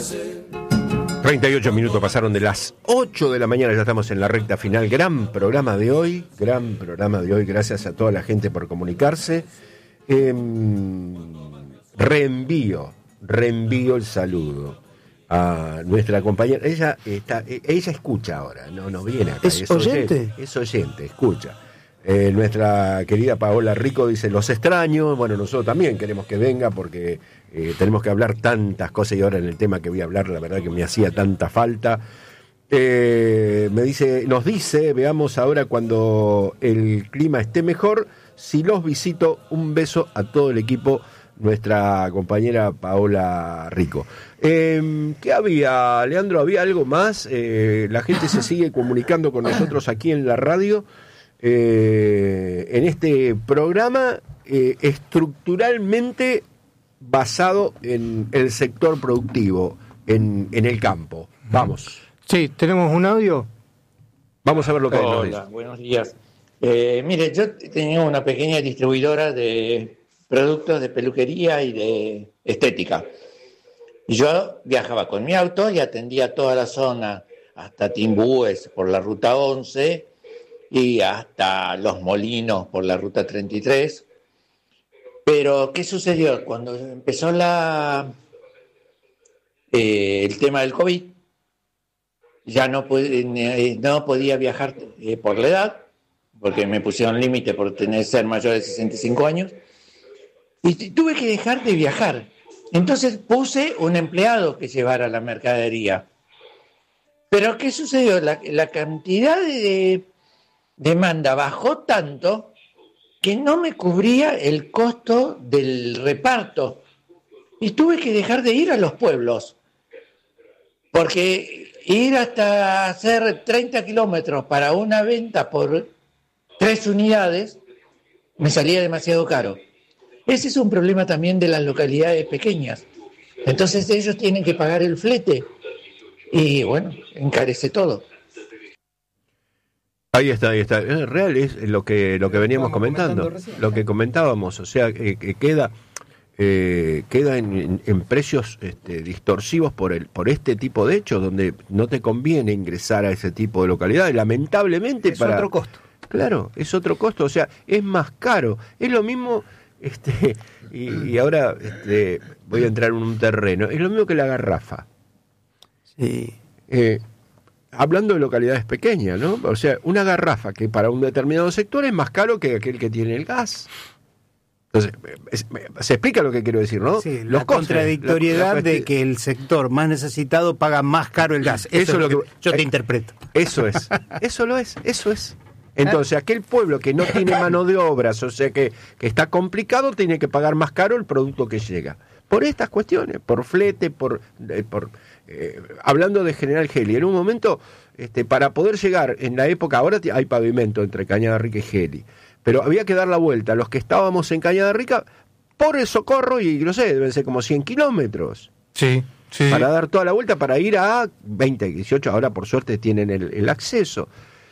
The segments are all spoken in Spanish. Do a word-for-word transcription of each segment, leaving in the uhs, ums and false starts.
treinta y ocho minutos pasaron de las ocho de la mañana, ya estamos en la recta final. Gran programa de hoy, gran programa de hoy, gracias a toda la gente por comunicarse. Eh, reenvío, reenvío el saludo a nuestra compañera. Ella está, ella escucha ahora, no, no viene acá. ¿Es, ¿Es oyente? oyente? Es oyente, escucha. Eh, nuestra querida Paola Rico dice, los extraño. Bueno, nosotros también queremos que venga porque eh, tenemos que hablar tantas cosas y ahora en el tema que voy a hablar, la verdad que me hacía tanta falta. Eh, me dice, nos dice, veamos ahora cuando el clima esté mejor, si los visito. Un beso a todo el equipo, nuestra compañera Paola Rico. Eh, ¿Qué había, Leandro? ¿Había algo más? Eh, la gente se sigue comunicando con nosotros aquí en la radio. Eh, en este programa eh, estructuralmente basado en el sector productivo, en, en el campo. Vamos. Sí, tenemos un audio. Vamos a ver lo que Hola, nos dice. Buenos días. Eh, mire, yo tenía una pequeña distribuidora de productos de peluquería y de estética. Y yo viajaba con mi auto y atendía toda la zona hasta Timbúes por la ruta once y hasta Los Molinos por la ruta treinta y tres. Pero, ¿qué sucedió? Cuando empezó la eh, el tema del COVID, ya no, pude, no podía viajar eh, por la edad, porque me pusieron límite por tener ser mayor de sesenta y cinco años, y tuve que dejar de viajar. Entonces puse un empleado que llevara la mercadería. Pero, ¿qué sucedió? La, la cantidad de demanda bajó tanto que no me cubría el costo del reparto y tuve que dejar de ir a los pueblos, porque ir hasta hacer treinta kilómetros para una venta por tres unidades me salía demasiado caro. Ese es un problema también de las localidades pequeñas. Entonces ellos tienen que pagar el flete y bueno, encarece todo. Ahí está, ahí está. Es real, es lo que lo que veníamos comentando, comentando lo que comentábamos, o sea, que, que queda eh, queda en, en, en precios este, distorsivos por el por este tipo de hechos, donde no te conviene ingresar a ese tipo de localidades, lamentablemente. Es para otro costo. Claro, es otro costo, o sea, es más caro. Es lo mismo, este, y, y ahora este, voy a entrar en un terreno, es lo mismo que la garrafa. Sí. Eh, Hablando de localidades pequeñas, ¿no? O sea, una garrafa que para un determinado sector es más caro que aquel que tiene el gas. Entonces, es, se explica lo que quiero decir, ¿no? Sí, Los la costes, contradictoriedad la- la- de que el sector más necesitado paga más caro el gas. Eso, Eso es lo que, que- yo te eh, interpreto. Eso es, eso lo es, eso es. Entonces, aquel pueblo que no tiene mano de obras, o sea que, que está complicado, tiene que pagar más caro el producto que llega. Por estas cuestiones, por flete, por... Eh, por eh, hablando de General Geli, en un momento, este, para poder llegar, en la época, ahora hay pavimento entre Cañada Rica y Geli, pero había que dar la vuelta, los que estábamos en Cañada Rica, por el Socorro, y no sé, deben ser como cien kilómetros. Sí, sí. Para dar toda la vuelta, para ir a veinte, dieciocho, ahora por suerte tienen el, el acceso.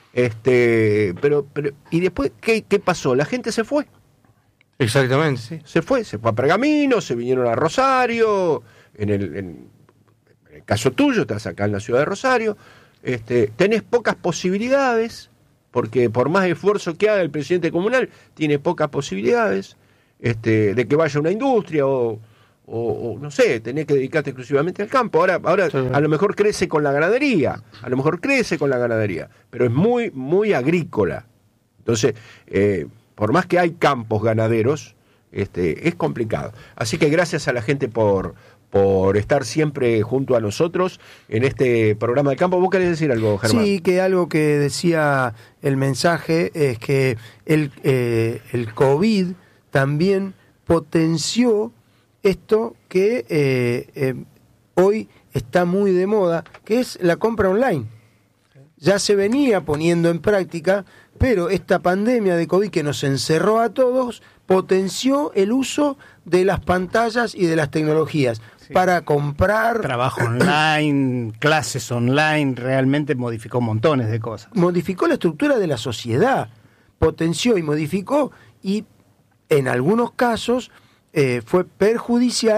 Este, pero, pero, y después, ¿qué, qué pasó? La gente se fue. Exactamente, sí. Se fue, se fue a Pergamino, se vinieron a Rosario, en el, en, en el caso tuyo, estás acá en la ciudad de Rosario, este, tenés pocas posibilidades, porque por más esfuerzo que haga el presidente comunal, tiene pocas posibilidades este, de que vaya a una industria o, o, o no sé, tenés que dedicarte exclusivamente al campo. Ahora, ahora Sí. a lo mejor crece con la ganadería, a lo mejor crece con la ganadería, pero es muy, muy agrícola. Entonces, eh, por más que hay campos ganaderos, este, es complicado. Así que gracias a la gente por, por estar siempre junto a nosotros en este programa de campo. ¿Vos querés decir algo, Germán? Sí, que algo que decía el mensaje es que el, eh, el COVID también potenció esto que eh, eh, hoy está muy de moda, que es la compra online. Ya se venía poniendo en práctica, pero esta pandemia de COVID que nos encerró a todos potenció el uso de las pantallas y de las tecnologías sí. para comprar. Trabajo online, clases online, realmente modificó montones de cosas. Modificó la estructura de la sociedad, potenció y modificó, y en algunos casos eh, fue perjudicial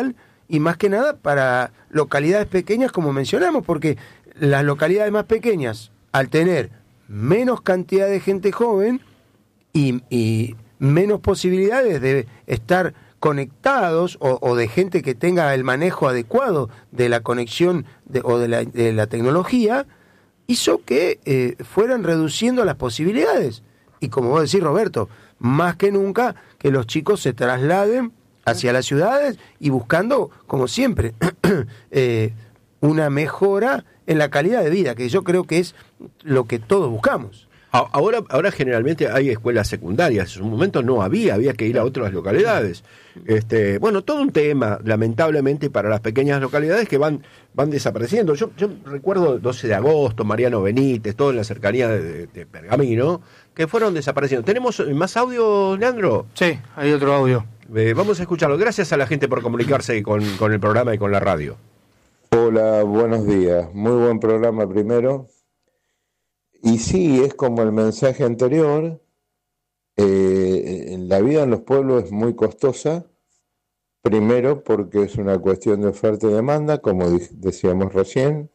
y más que nada para localidades pequeñas como mencionamos, porque las localidades más pequeñas, al tener menos cantidad de gente joven y, y menos posibilidades de estar conectados o, o de gente que tenga el manejo adecuado de la conexión de, o de la, de la tecnología, hizo que eh, fueran reduciendo las posibilidades. Y como vos decís, Roberto, más que nunca que los chicos se trasladen hacia las ciudades y buscando, como siempre, eh, una mejora en la calidad de vida, que yo creo que es lo que todos buscamos. Ahora, ahora generalmente hay escuelas secundarias, en un momento no había, había que ir a otras localidades. Este, bueno, todo un tema, lamentablemente, para las pequeñas localidades que van, van desapareciendo. Yo, yo recuerdo doce de agosto, Mariano Benítez, todo en la cercanía de, de, de Pergamino, que fueron desapareciendo. ¿Tenemos más audio, Leandro? Sí, hay otro audio. Eh, vamos a escucharlo. Gracias a la gente por comunicarse con, con el programa y con la radio. Hola, buenos días. Muy buen programa primero. Y sí, es como el mensaje anterior, eh, la vida en los pueblos es muy costosa, primero porque es una cuestión de oferta y demanda, como decíamos recién,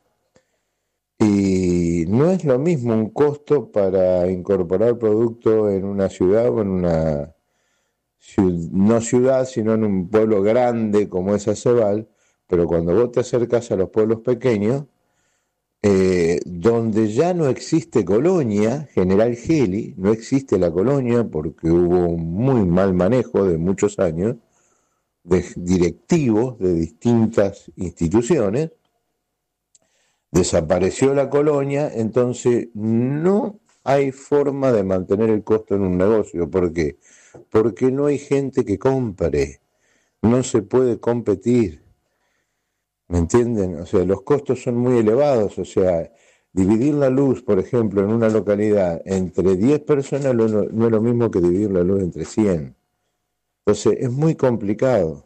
y no es lo mismo un costo para incorporar producto en una ciudad o en una, no ciudad, sino en un pueblo grande como es Acebal, pero cuando vos te acercas a los pueblos pequeños, Eh, donde ya no existe colonia, General Geli, no existe la colonia porque hubo un muy mal manejo de muchos años de directivos de distintas instituciones, desapareció la colonia, entonces no hay forma de mantener el costo en un negocio. ¿Por qué? Porque no hay gente que compre, no se puede competir. ¿Me entienden? O sea, los costos son muy elevados, o sea, dividir la luz, por ejemplo, en una localidad entre diez personas no, no es lo mismo que dividir la luz entre cien. Entonces, es muy complicado.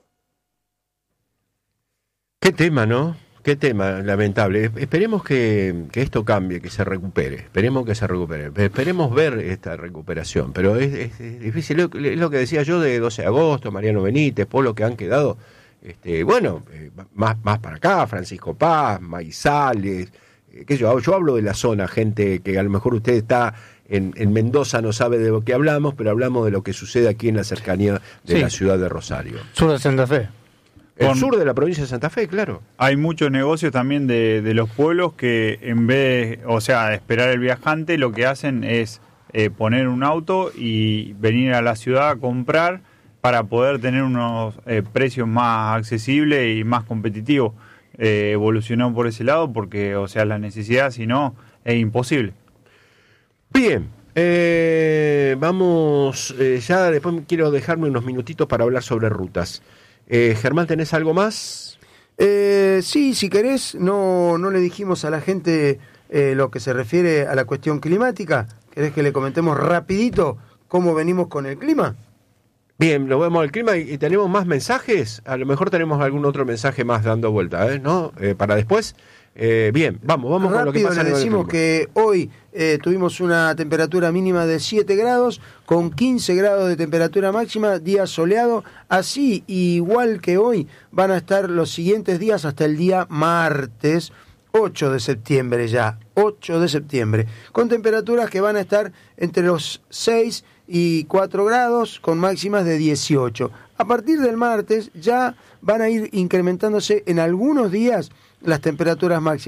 Qué tema, ¿no? Qué tema lamentable. Esperemos que, que esto cambie, que se recupere. Esperemos que se recupere. Esperemos ver esta recuperación. Pero es, es, es difícil. Es lo que decía yo de doce de agosto, Mariano Benítez, pueblos que han quedado... Este, bueno, eh, más, más para acá, Francisco Paz, Maizales, eh, que yo, yo hablo de la zona, gente que a lo mejor usted está en, en Mendoza, no sabe de lo que hablamos, pero hablamos de lo que sucede aquí en la cercanía de sí. la ciudad de Rosario. Sur de Santa Fe. El Con, sur de la provincia de Santa Fe, claro. Hay muchos negocios también de, de los pueblos que en vez, o sea, de esperar el viajante, lo que hacen es eh, poner un auto y venir a la ciudad a comprar para poder tener unos eh, precios más accesibles y más competitivos. Eh, evolucionó por ese lado porque, o sea, la necesidad, si no, es imposible. Bien, eh, vamos, eh, ya después quiero dejarme unos minutitos para hablar sobre rutas. Eh, Germán, ¿tenés algo más? Eh, sí, si querés, no, no le dijimos a la gente eh, lo que se refiere a la cuestión climática. ¿Querés que le comentemos rapidito cómo venimos con el clima? Bien, lo vemos al clima y, y tenemos más mensajes. A lo mejor tenemos algún otro mensaje más dando vuelta, ¿eh? ¿No? Eh, para después. Eh, bien, vamos, vamos Rápido, con lo que pasa. Le decimos que hoy eh, tuvimos una temperatura mínima de siete grados, con quince grados de temperatura máxima, día soleado. Así, igual que hoy, van a estar los siguientes días hasta el día martes, ocho de septiembre ya, ocho de septiembre, con temperaturas que van a estar entre los seis y cuatro grados, con máximas de dieciocho. A partir del martes ya van a ir incrementándose en algunos días las temperaturas máximas.